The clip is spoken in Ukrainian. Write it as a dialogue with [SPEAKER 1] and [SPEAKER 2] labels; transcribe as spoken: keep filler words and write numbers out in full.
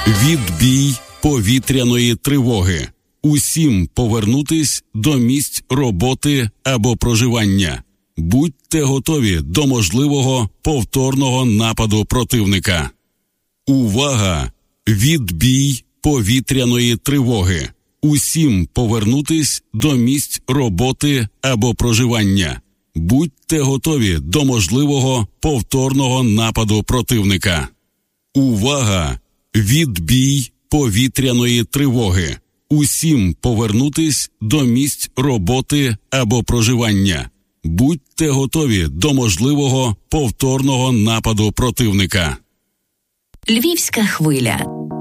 [SPEAKER 1] Відбій повітряної тривоги. Усім повернутись до місць роботи або проживання. Будьте готові до можливого повторного нападу противника. Увага! Відбій повітряної тривоги. Усім повернутись до місць роботи або проживання. Будьте готові до можливого повторного нападу противника. Увага! Відбій повітряної тривоги. Усім повернутись до місць роботи або проживання. Будьте готові до можливого повторного нападу противника.
[SPEAKER 2] Львівська хвиля.